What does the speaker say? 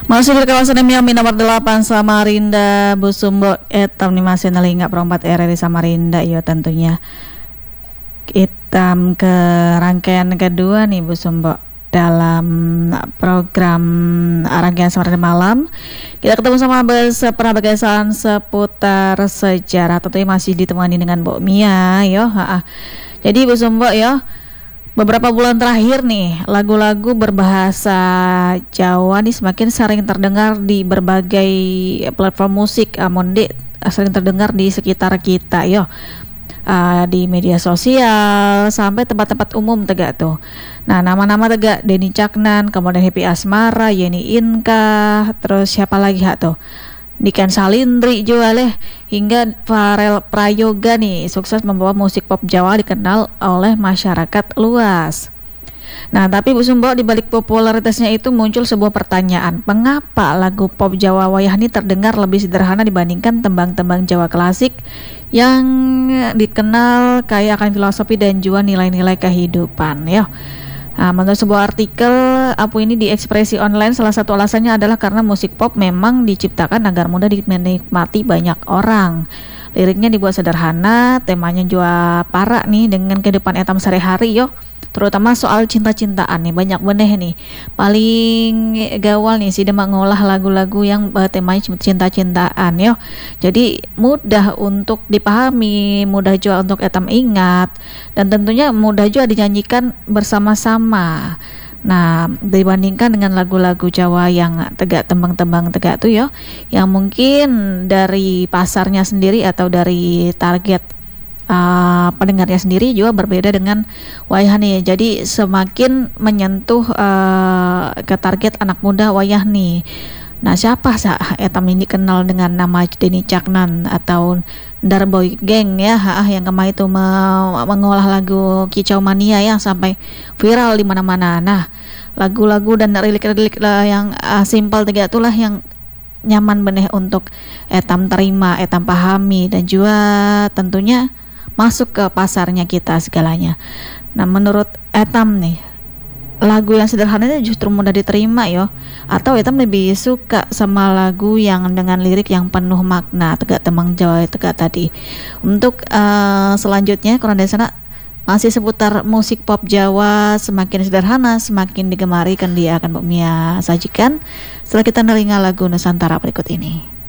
Masih di kawasan Miami nomor 8 Samarinda Busumbo etam nih masih nalinga perompat RRI Samarinda yo tentunya hitam ke rangkaian kedua nih Busumbo dalam program rangkaian Samarinda malam. Kita ketemu sama pembahasan seputar sejarah, tentunya masih ditemani dengan Mbok Mia yo. Jadi Busumbo yo, beberapa bulan terakhir nih, lagu-lagu berbahasa Jawa nih semakin sering terdengar di berbagai platform musik, sering terdengar di sekitar kita, yo. Di media sosial sampai tempat-tempat umum tegak tuh. Nah, nama-nama tegak Denny Caknan, kemudian Happy Asmara, Yeni Inka, terus siapa lagi tuh? Niken Salindri juga hingga Farel Prayoga nih sukses membawa musik pop Jawa dikenal oleh masyarakat luas. Nah, tapi Bu Sumbo, di balik popularitasnya itu muncul sebuah pertanyaan, mengapa lagu pop Jawa wayah ini terdengar lebih sederhana dibandingkan tembang-tembang Jawa klasik yang dikenal kaya akan filosofi dan juga nilai-nilai kehidupan ya. Nah, menurut sebuah artikel ini di Ekspresi Online, salah satu alasannya adalah karena musik pop memang diciptakan agar mudah dinikmati banyak orang. Liriknya dibuat sederhana, temanya juga parah nih dengan kehidupan etam sehari-hari yo. Terutama soal cinta-cintaan nih, banyak benih nih. Paling gawal nih sih dia mengolah lagu-lagu yang temanya cinta-cintaan yo. Jadi mudah untuk dipahami, mudah juga untuk etam ingat, dan tentunya mudah juga dinyanyikan bersama-sama. Nah, dibandingkan dengan lagu-lagu Jawa yang tegak tembang-tembang tegak tuh yo, yang mungkin dari pasarnya sendiri atau dari target pendengarnya sendiri juga berbeda dengan wayah nih. Jadi semakin menyentuh ke target anak muda wayah nih. Nah, siapa etam ini kenal dengan nama Denny Caknan atau Darboy Gang ya, yang kemarin itu mengolah lagu Kicau Mania yang sampai viral di mana-mana. Nah, lagu-lagu dan lirik-lirik yang simpel tiga itulah yang nyaman benih untuk etam terima, etam pahami, dan juga tentunya masuk ke pasarnya kita segalanya. Nah, menurut etam nih, lagu yang sederhana itu justru mudah diterima yo, atau etam lebih suka sama lagu yang dengan lirik yang penuh makna tegak tembang Jawa tegak tadi. Untuk selanjutnya kurang dari sana masih seputar musik pop Jawa, semakin sederhana semakin digemari, kan dia akan Mbak Mia sajikan setelah kita nelinga lagu Nusantara berikut ini.